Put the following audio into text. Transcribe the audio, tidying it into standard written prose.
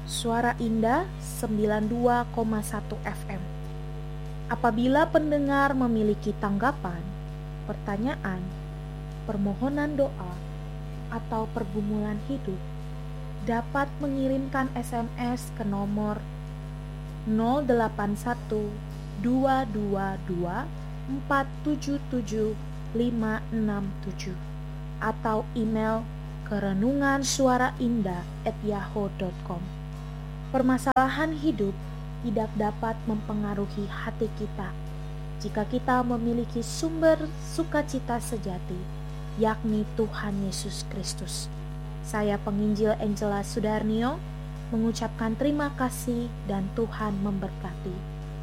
Suara Indah 92,1 FM. Apabila pendengar memiliki tanggapan, pertanyaan, permohonan doa, atau pergumulan hidup, dapat mengirimkan SMS ke nomor 081 222 477 567 atau email ke renungansuaraindah@yahoo.com. Permasalahan hidup tidak dapat mempengaruhi hati kita jika kita memiliki sumber sukacita sejati, yakni Tuhan Yesus Kristus. Saya penginjil Angela Sudarnio mengucapkan terima kasih dan Tuhan memberkati.